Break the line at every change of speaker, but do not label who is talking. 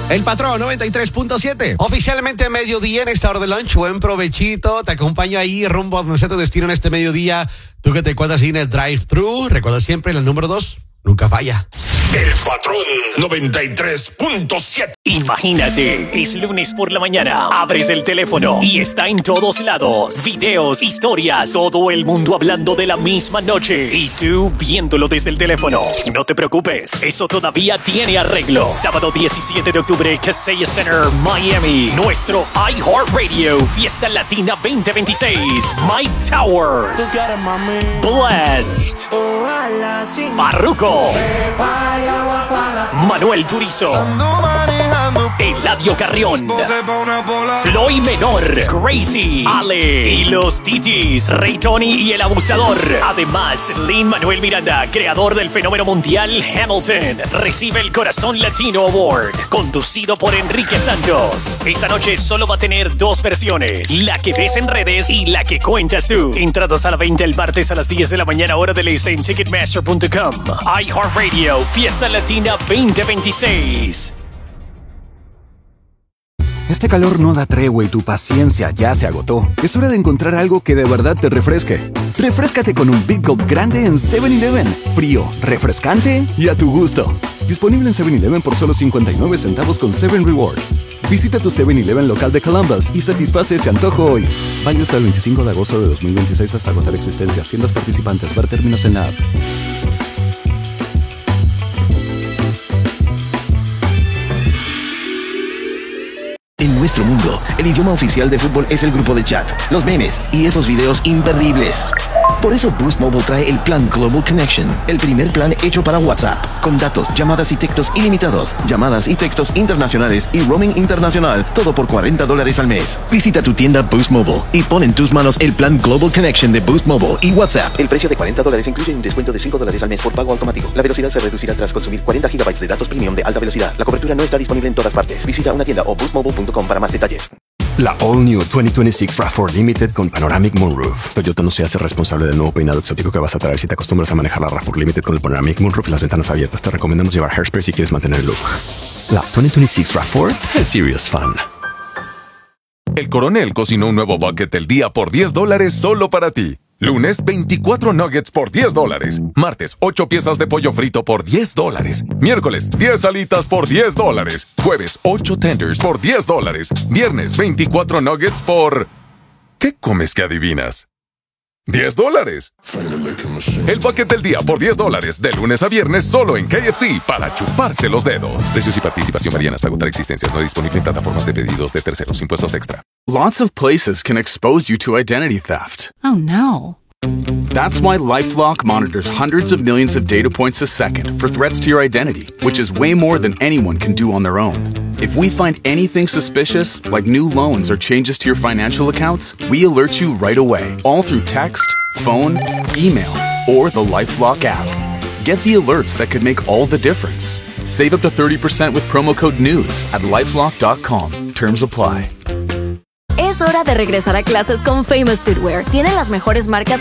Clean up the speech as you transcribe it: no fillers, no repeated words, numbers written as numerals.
El Patrón 93.7. Oficialmente mediodía en esta hora de lunch. Buen provechito. Te acompaño ahí rumbo a donde sea tu destino en este mediodía. Tú que te encuentras ahí en el drive-thru. Recuerda siempre el número 2. Nunca falla.
El Patrón 93.7.
Imagínate, es lunes por la mañana, abres el teléfono y está en todos lados. Videos, historias, todo el mundo hablando de la misma noche y tú viéndolo desde el teléfono. No te preocupes, eso todavía tiene arreglo. Sábado 17 de octubre, Kaseya Center, Miami. Nuestro iHeartRadio Fiesta Latina 2026. Mike Towers, Blessed, Farruko, Manuel Turizo, Eladio Carrión, Floyd Menor, Crazy, Ale y los Titis, Ray Tony y el Abusador. Además, Lin-Manuel Miranda, creador del fenómeno mundial Hamilton, recibe el Corazón Latino Award, conducido por Enrique Santos. Esta noche solo va a tener 2 versiones, la que ves en redes y la que cuentas tú. Entradas a la venta el martes a las 10 de la mañana, hora del este en Ticketmaster.com. iHeartRadio, Fiesta Latina 2026.
Este calor no da tregua y tu paciencia ya se agotó. Es hora de encontrar algo que de verdad te refresque. Refréscate con un Big Gulp grande en 7-Eleven. Frío, refrescante y a tu gusto. Disponible en 7-Eleven por solo 59 centavos con 7 Rewards. Visita tu 7-Eleven local de Columbus y satisface ese antojo hoy. Válido hasta el 25 de agosto de 2026 hasta agotar existencias. Tiendas participantes. Ver términos en la app.
En nuestro mundo, el idioma oficial de fútbol es el grupo de chat, los memes y esos videos imperdibles. Por eso Boost Mobile trae el plan Global Connection, el primer plan hecho para WhatsApp, con datos, llamadas y textos ilimitados, llamadas y textos internacionales y roaming internacional, todo por $40 al mes. Visita tu tienda Boost Mobile y pon en tus manos el plan Global Connection de Boost Mobile y WhatsApp. El precio de $40 incluye un descuento de $5 al mes por pago automático. La velocidad se reducirá tras consumir 40 GB de datos premium de alta velocidad. La cobertura no está disponible en todas partes. Visita una tienda o boostmobile.com para más detalles.
La All New 2026 RAV4 Limited con Panoramic Moonroof. Toyota no se hace responsable del nuevo peinado exótico que vas a traer si te acostumbras a manejar la RAV4 Limited con el Panoramic Moonroof y las ventanas abiertas. Te recomendamos llevar hairspray si quieres mantener el look. La 2026 RAV4 es serious fun.
El Coronel cocinó un nuevo bucket del día por $10 solo para ti. Lunes, 24 nuggets por $10. Martes, 8 piezas de pollo frito por $10. Miércoles, 10 alitas por $10. Jueves, 8 tenders por $10. Viernes, 24 nuggets por... ¿Qué comes que adivinas? $10. El bucket del día por $10. De lunes a viernes solo en KFC para chuparse los dedos. Precios y participación varían hasta agotar existencias. No disponible en plataformas de pedidos de terceros. Impuestos extra.
Lots of places can expose you to identity theft.
Oh no.
That's why LifeLock monitors hundreds of millions of data points a second for threats to your identity, which is way more than anyone can do on their own. If we find anything suspicious, like new loans or changes to your financial accounts, we alert you right away, all through text, phone, email, or the LifeLock app. Get the alerts that could make all the difference. Save up to 30% with promo code NEWS at LifeLock.com. Terms apply.
Es hora de regresar a clases con Famous Footwear. Tienen las mejores marcas